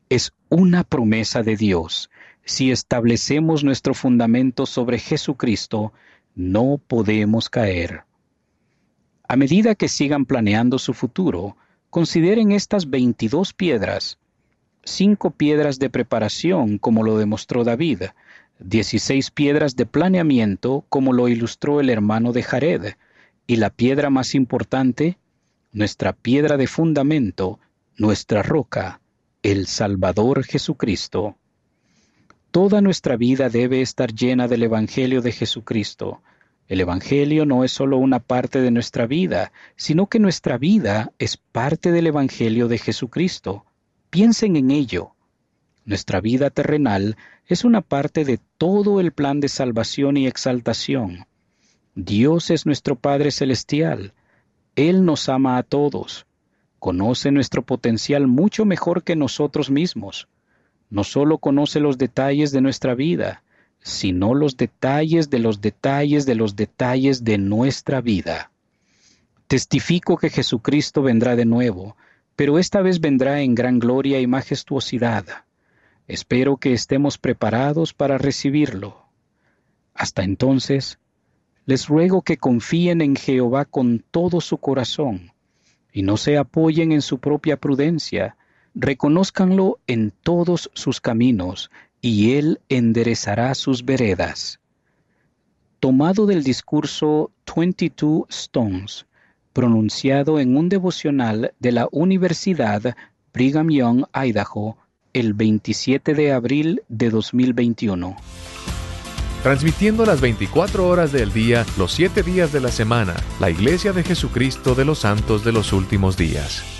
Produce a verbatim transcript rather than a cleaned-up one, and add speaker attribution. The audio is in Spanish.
Speaker 1: Es una promesa de Dios. Si establecemos nuestro fundamento sobre Jesucristo, no podemos caer. A medida que sigan planeando su futuro, consideren estas veintidós piedras, cinco piedras de preparación, como lo demostró David, dieciséis piedras de planeamiento, como lo ilustró el hermano de Jared, y la piedra más importante, nuestra piedra de fundamento, nuestra roca, el Salvador Jesucristo. Toda nuestra vida debe estar llena del Evangelio de Jesucristo. El Evangelio no es solo una parte de nuestra vida, sino que nuestra vida es parte del Evangelio de Jesucristo. Piensen en ello. Nuestra vida terrenal es una parte de todo el plan de salvación y exaltación. Dios es nuestro Padre Celestial. Él nos ama a todos. Conoce nuestro potencial mucho mejor que nosotros mismos. No solo conoce los detalles de nuestra vida, sino los detalles de los detalles de los detalles de nuestra vida. Testifico que Jesucristo vendrá de nuevo, pero esta vez vendrá en gran gloria y majestuosidad. Espero que estemos preparados para recibirlo. Hasta entonces, les ruego que confíen en Jehová con todo su corazón y no se apoyen en su propia prudencia. Reconózcanlo en todos sus caminos, y Él enderezará sus veredas. Tomado del discurso veintidós Stones, pronunciado en un devocional de la Universidad Brigham Young, Idaho, el veintisiete de abril de dos mil veintiuno.
Speaker 2: Transmitiendo las veinticuatro horas del día, los siete días de la semana, la Iglesia de Jesucristo de los Santos de los Últimos Días.